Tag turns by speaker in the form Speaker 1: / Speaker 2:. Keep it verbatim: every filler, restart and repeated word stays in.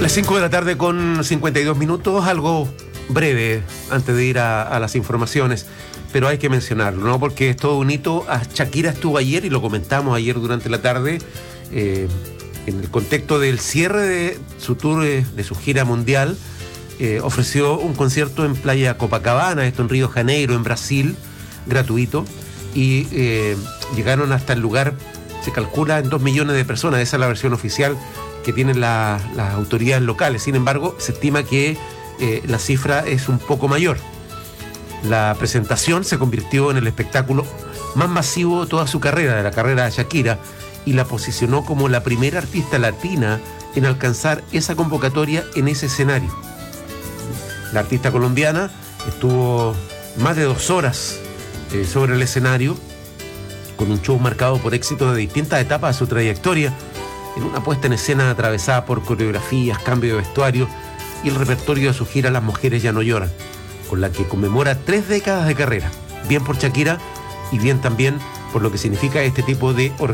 Speaker 1: Las cinco de la tarde con cincuenta y dos minutos, algo breve antes de ir a, a las informaciones, pero hay que mencionarlo, ¿no? Porque es todo un hito. Shakira estuvo ayer, y lo comentamos ayer durante la tarde, eh, en el contexto del cierre de su tour, eh, de su gira mundial, eh, ofreció un concierto en Playa Copacabana, esto en Río de Janeiro, en Brasil, gratuito, y eh, llegaron hasta el lugar, se calcula, en dos millones de personas. Esa es la versión oficial que tienen la, las autoridades locales. Sin embargo, se estima que eh, la cifra es un poco mayor. La presentación se convirtió en el espectáculo más masivo de toda su carrera, de la carrera de Shakira, y la posicionó como la primera artista latina en alcanzar esa convocatoria en ese escenario. La artista colombiana estuvo más de dos horas eh, sobre el escenario, con un show marcado por éxitos de distintas etapas de su trayectoria, en una puesta en escena atravesada por coreografías, cambio de vestuario y el repertorio de su gira Las Mujeres Ya No Lloran, con la que conmemora tres décadas de carrera. Bien por Shakira y bien también por lo que significa este tipo de organización.